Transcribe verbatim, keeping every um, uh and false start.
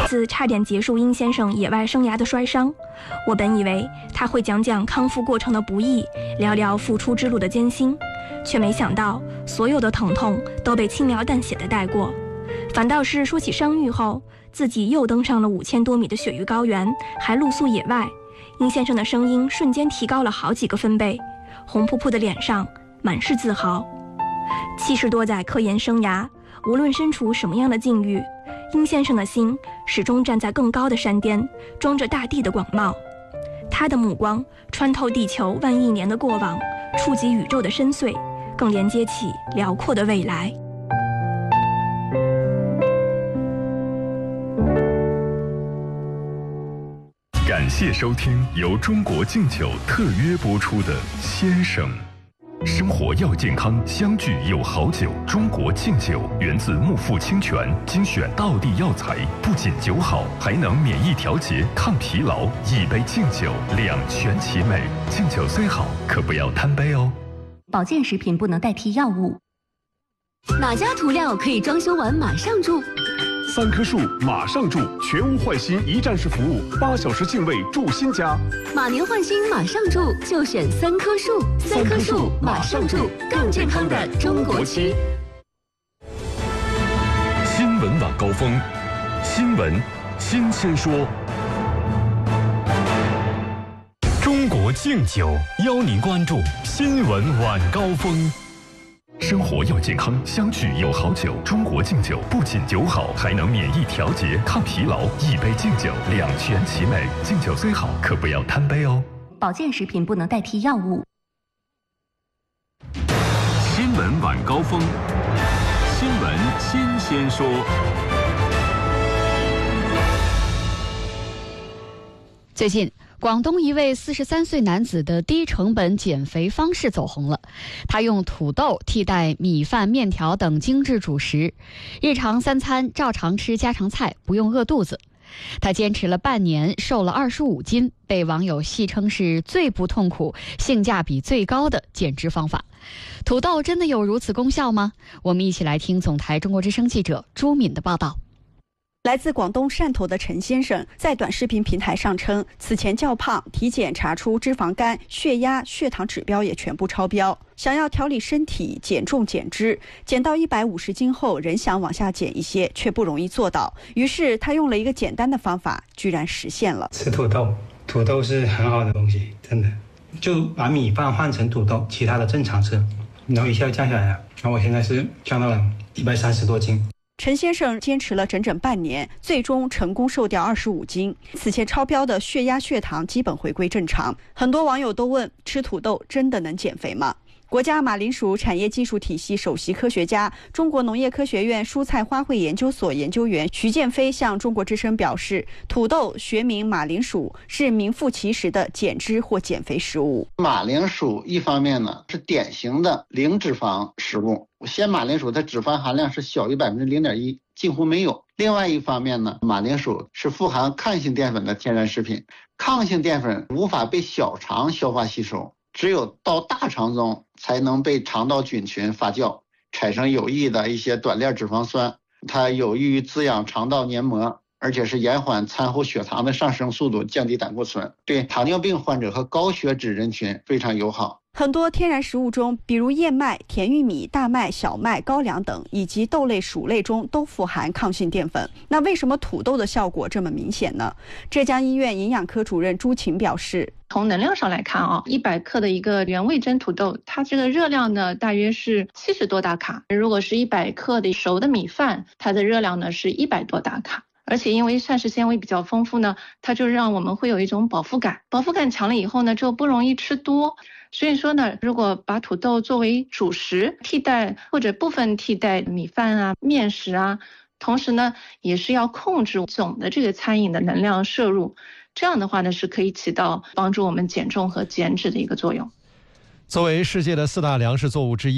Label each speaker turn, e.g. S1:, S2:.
S1: 次差点结束殷先生野外生涯的摔伤，我本以为他会讲讲康复过程的不易，聊聊复出之路的艰辛，却没想到所有的疼痛都被轻描淡写的带过，反倒是说起伤愈后，自己又登上了五千多米的雪域高原，还露宿野外，殷先生的声音瞬间提高了好几个分贝，红扑扑的脸上满是自豪。七十多载科研生涯，无论身处什么样的境遇，殷先生的心始终站在更高的山巅，装着大地的广袤。他的目光穿透地球万亿年的过往，触及宇宙的深邃，更连接起辽阔的未来。
S2: 感谢收听由中国敬酒特约播出的《先生》。生活要健康，相聚有好酒。中国敬酒源自木富清泉，精选道地药材，不仅酒好，还能免疫调节、抗疲劳。一杯敬酒，两全其美。敬酒虽好，可不要贪杯哦。
S3: 保健食品不能代替药物。
S4: 哪家涂料可以装修完马上住？
S5: 三棵树马上住，全屋换新一站式服务，八小时净位住新家。
S4: 马年换新马上住，就选三棵树。三棵树马上住，更健康的中国区。
S2: 新闻晚高峰，新闻新鲜说。中国敬酒邀您关注新闻晚高峰。生活要健康，相聚有好酒。中国敬酒不仅酒好，还能免疫调节、抗疲劳。一杯敬酒，两全其美。敬酒虽好，可不要贪杯哦。
S3: 保健食品不能代替药物。
S2: 新闻晚高峰，新闻新鲜说。
S6: 最近，广东一位四十三岁男子的低成本减肥方式走红了。他用土豆替代米饭、面条等精致主食，日常三餐照常吃家常菜，不用饿肚子。他坚持了半年，瘦了二十五斤，被网友戏称是最不痛苦、性价比最高的减脂方法。土豆真的有如此功效吗？我们一起来听总台中国之声记者朱敏的报道。
S7: 来自广东汕头的陈先生在短视频平台上称，此前较胖，体检查出脂肪肝、血压、血糖指标也全部超标，想要调理身体、减重减脂，减到一百五十斤后仍想往下减一些，却不容易做到。于是他用了一个简单的方法，居然实现了。
S8: 吃土豆，土豆是很好的东西，真的。就把米饭换成土豆，其他的正常吃，然后一下降下来了。然后我现在是降到了一百三十多斤。
S7: 陈先生坚持了整整半年，最终成功瘦掉二十五斤。此前超标的血压、血糖基本回归正常。很多网友都问，吃土豆真的能减肥吗？国家马铃薯产业技术体系首席科学家、中国农业科学院蔬菜花卉研究所研究员徐建飞向中国之声表示，土豆学名马铃薯是名副其实的减脂或减肥食物。
S9: 马铃薯一方面呢是典型的零脂肪食物，鲜马铃薯它脂肪含量是小于百分之零点一，几乎没有。另外一方面呢，马铃薯是富含抗性淀粉的天然食品，抗性淀粉无法被小肠消化吸收，只有到大肠中才能被肠道菌群发酵，产生有益的一些短链脂肪酸，它有益于滋养肠道黏膜，而且是延缓餐后血糖的上升速度，降低胆固醇，对糖尿病患者和高血脂人群非常友好。
S7: 很多天然食物中，比如燕麦、甜玉米、大麦、小麦、高粱等，以及豆类、薯类中都富含抗性淀粉。那为什么土豆的效果这么明显呢？浙江医院营养科主任朱晴表示，
S10: 从能量上来看啊，一百克的一个原味蒸土豆，它这个热量呢大约是七十多大卡。如果是一百克的熟的米饭，它的热量呢是一百多大卡。而且因为膳食纤维比较丰富呢，它就让我们会有一种饱腹感，饱腹感强了以后呢，就不容易吃多。所以说呢，如果把土豆作为主食替代或者部分替代米饭啊、面食啊，同时呢也是要控制总的这个餐饮的能量摄入，这样的话呢是可以起到帮助我们减重和减脂的一个作用。
S11: 作为世界的四大粮食作物之一，